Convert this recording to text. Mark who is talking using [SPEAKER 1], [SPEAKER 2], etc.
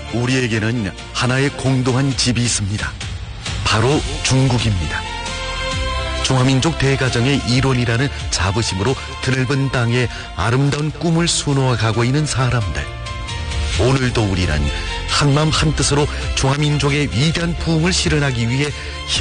[SPEAKER 1] 우리에게는 하나의 공동한 집이 있습니다. 바로 중국입니다. 중화민족 대가정의 일원이라는 자부심으로 드넓은 땅에 아름다운 꿈을 수놓아가고 있는 사람들. 오늘도 우리는 한마음 한뜻으로 중화민족의 위대한 부흥을 실현하기 위해